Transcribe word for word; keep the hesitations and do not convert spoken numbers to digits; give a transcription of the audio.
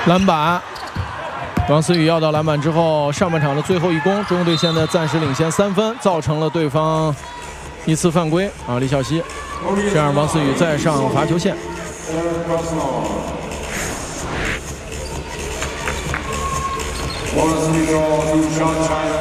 篮板，王思雨要到篮板之后，上半场的最后一攻，中国队现在暂时领先三分，造成了对方一次犯规啊，李晓溪，这样王思雨再上罚球线。 王思雨